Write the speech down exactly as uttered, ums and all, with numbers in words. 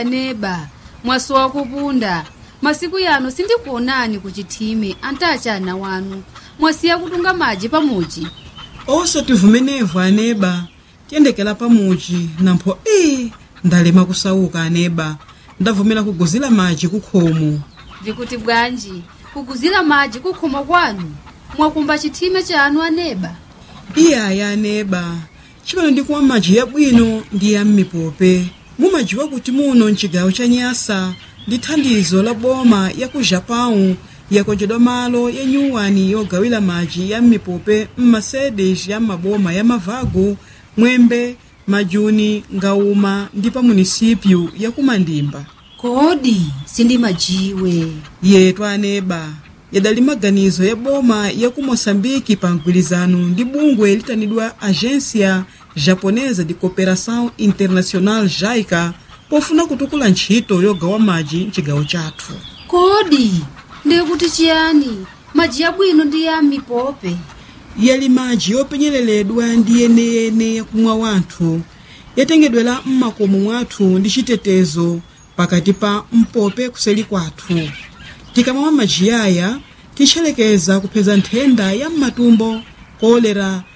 aneba mwaso wakupunda masiku yano sindikuonani kuchithime antachana wanu mwasiya kutunga maji pamuchi. Osati vumenevu aneba tiyendekera pamuchi nampho ii ndalema kusauka aneba ndavumira kuguzira maji kukhomo. Vikuti bwanji kuguzira maji kukhomo kwanu mwakumba chithime chanu aneba? Iyaya aneba chimene ndikuwa maji yabwino ndi ya m'mipope. Mumajiwa kuti muno mchigawo cha Nyasa ndi thandizo la boma ya ku Japão yakonjedwa malo ya nyuwani yogawira maji ya m'mipope m'masedes ya maboma ya Mavago, Mwembe, Majuni, Ngauma ndi pa munisipyu ya Kumandimba. Kodi sindi majiwe Yetu aneba yadali maganizo ya boma ya ku Moçambique pa mgwirizano ndi bungwe litanidwa Agência Japonesa de Cooperação Internacional JICA pofuna kutukula ntchito yogawa maji mchigawo chathu. Kodi ndikuti chiyani maji yabwino ndi ya mipope? Yali maji yopenyereledwa ndi yeneyene yakumwa wanthu yatengedwera m'makomo mwathu ndi chitetezo pakati pa mpope kuseli kwathu. Tikamwa maji aya tichelekeza kupeza nthenda ya m'matumbo, kolera